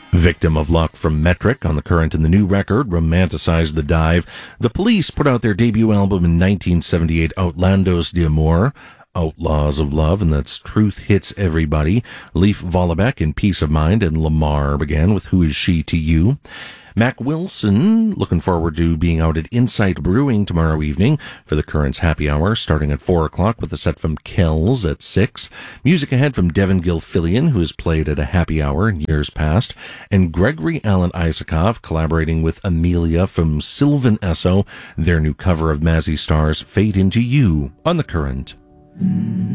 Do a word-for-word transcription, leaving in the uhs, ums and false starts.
Victim of Luck from Metric on the Current, and the new record, Romanticize the Dive. The Police put out their debut album in nineteen seventy-eight, Outlandos de Amor, Outlaws of Love, and that's Truth Hits Everybody. Leif Vollebeck in Peace of Mind, and Lamar began with Who Is She to You. Mac Wilson, looking forward to being out at Insight Brewing tomorrow evening for the Current's Happy Hour, starting at four o'clock with a set from Kells at six. Music ahead from Devin Gilfillian, who has played at a happy hour in years past, and Gregory Alan Isakov collaborating with Amelia from Sylvan Esso, their new cover of Mazzy Star's Fade Into You on the Current.